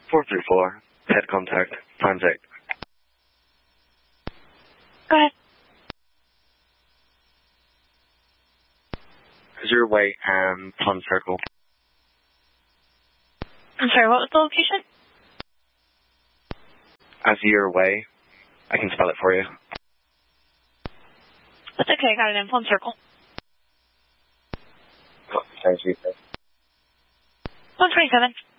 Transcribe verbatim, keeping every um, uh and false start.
four three four, head contact, times eight. Go ahead. Azure Way and Plum Circle. I'm sorry, what was the location? Azure Way. I can spell it for you. That's okay, I got it in Plum Circle. Oh, thank you. one twenty-seven.